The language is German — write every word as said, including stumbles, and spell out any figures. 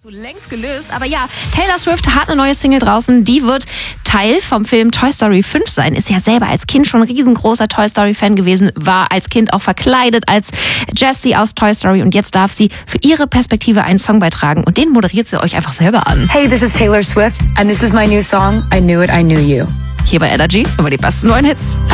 Längst gelöst, aber ja, Taylor Swift hat eine neue Single draußen, die wird Teil vom Film Toy Story fünf sein, ist ja selber als Kind schon ein riesengroßer Toy Story Fan gewesen, war als Kind auch verkleidet als Jessie aus Toy Story und jetzt darf sie für ihre Perspektive einen Song beitragen und den moderiert sie euch einfach selber an. Hey, this is Taylor Swift and this is my new song, I Knew It, I Knew You. Hier bei Energy über die besten neuen Hits.